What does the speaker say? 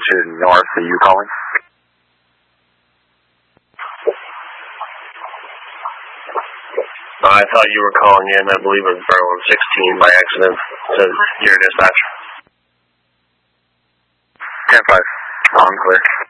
north. Are you calling? I thought you were calling in. I believe it was Berlin 16 by accident. So your dispatch. 10-5. I'm clear.